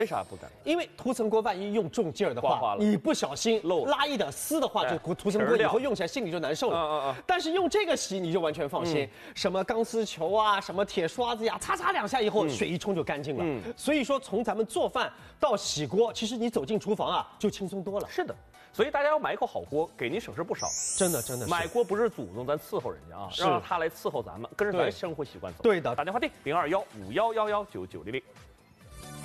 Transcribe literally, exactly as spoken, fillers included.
为啥不敢？ 因为涂层锅万一用重劲儿的话，你不小心漏拉一点丝的话，就涂层锅以后用起来心里就难受了。嗯嗯嗯。但是用这个洗你就完全放心，什么钢丝球啊，什么铁刷子呀，擦擦两下以后，水一冲就干净了。嗯。所以说，从咱们做饭到洗锅，其实你走进厨房啊，就轻松多了。 是的。所以大家要买一口好锅，给您省事不少。 真的，真的。 买锅不是祖宗，咱伺候人家啊，让他来伺候咱们，跟着咱生活习惯走。 对的。 打电话订零二幺五幺幺幺九九零零。